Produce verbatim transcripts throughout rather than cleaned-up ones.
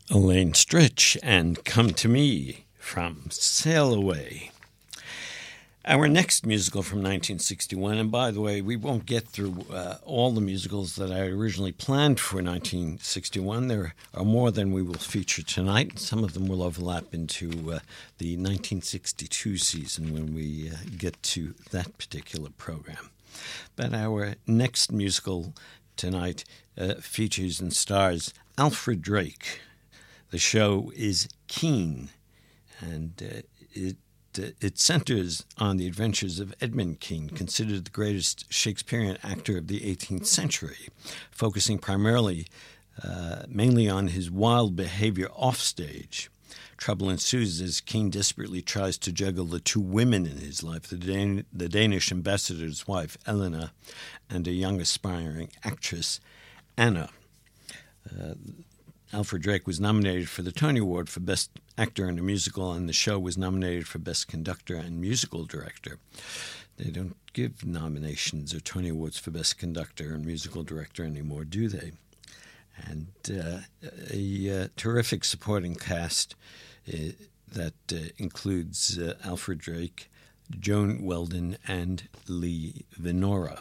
Elaine Stritch and Come to Me from Sail Away. Our next musical from nineteen sixty-one, and by the way, we won't get through uh, all the musicals that I originally planned for nineteen sixty-one. There are more than we will feature tonight. Some of them will overlap into uh, the nineteen sixty-two season when we uh, get to that particular program. But our next musical tonight uh, features and stars Alfred Drake. The show is Kean, and uh, it uh, it centers on the adventures of Edmund Kean, considered the greatest Shakespearean actor of the eighteenth century, focusing primarily, uh, mainly on his wild behavior offstage. Trouble ensues as Kean desperately tries to juggle the two women in his life, the, Dan- the Danish ambassador's wife, Elena, and a young aspiring actress, Anna. Uh, Alfred Drake was nominated for the Tony Award for Best Actor in a Musical, and the show was nominated for Best Conductor and Musical Director. They don't give nominations or Tony Awards for Best Conductor and Musical Director anymore, do they? And uh, a uh, terrific supporting cast uh, that uh, includes uh, Alfred Drake, Joan Weldon, and Lee Venora.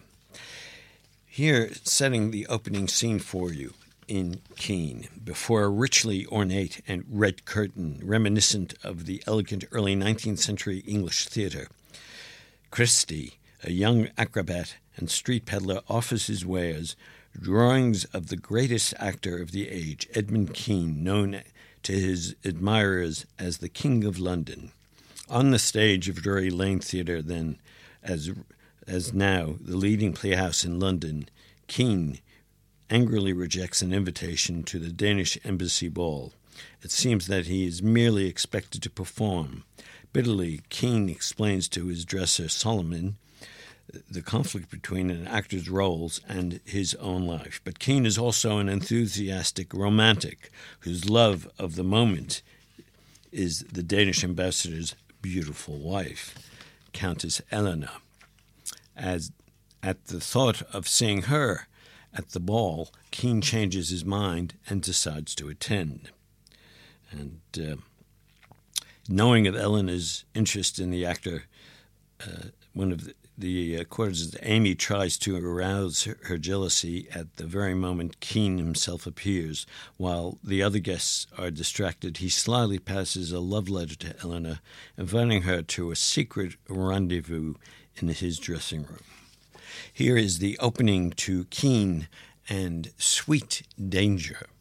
Here, setting the opening scene for you, in Kean, before a richly ornate and red curtain reminiscent of the elegant early nineteenth century English theater, Christie, a young acrobat and street peddler, offers his wares, drawings of the greatest actor of the age, Edmund Kean, known to his admirers as the King of London. On the stage of Drury Lane Theatre, then, as, as now the leading playhouse in London, Kean angrily rejects an invitation to the Danish embassy ball. It seems that he is merely expected to perform. Bitterly, Kean explains to his dresser, Solomon, the conflict between an actor's roles and his own life. But Kean is also an enthusiastic romantic whose love of the moment is the Danish ambassador's beautiful wife, Countess Elena. As at the thought of seeing her at the ball, Kean changes his mind and decides to attend. And uh, knowing of Elena's interest in the actor, uh, one of the, the uh, courtesans, Amy, tries to arouse her, her jealousy at the very moment Kean himself appears. While the other guests are distracted, he slyly passes a love letter to Elena, inviting her to a secret rendezvous in his dressing room. Here is the opening to Kean and Sweet Danger.